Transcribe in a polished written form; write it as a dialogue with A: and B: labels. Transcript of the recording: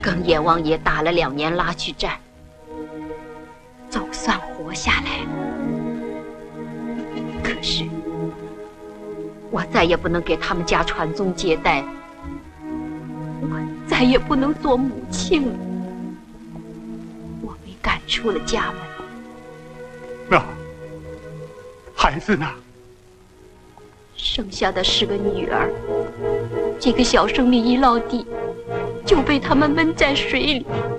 A: 跟阎王爷打了2年拉锯战，总算活下来了。可是，我再也不能给他们家传宗接代了，我再也不能做母亲了。我被赶出了家门。
B: 那孩子呢？
A: 剩下的是个女儿，这个小生命一落地，就被他们闷在水里。